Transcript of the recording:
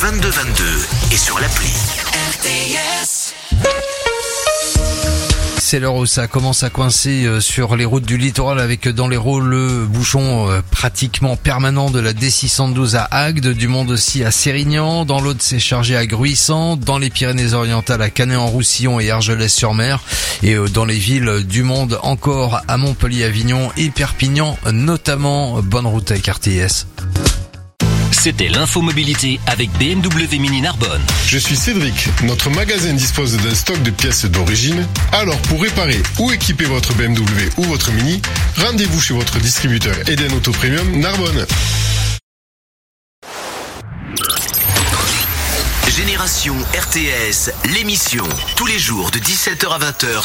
22 et sur l'appli. RTS. C'est l'heure où ça commence à coincer sur les routes du littoral avec dans l'Hérault le bouchon pratiquement permanent de la D612 à Agde, du Monde aussi à Sérignan, dans l'Aude c'est chargé à Gruissant, dans les Pyrénées-Orientales à Canet-en-Roussillon et Argelès-sur-Mer, et dans les villes du Monde encore à Montpellier, Avignon et Perpignan notamment. Bonne route avec RTS. C'était l'infomobilité avec BMW Mini Narbonne. Je suis Cédric. Notre magasin dispose d'un stock de pièces d'origine. Alors pour réparer ou équiper votre BMW ou votre Mini, rendez-vous chez votre distributeur Eden Auto Premium Narbonne. Génération RTS, l'émission, tous les jours de 17h à 20h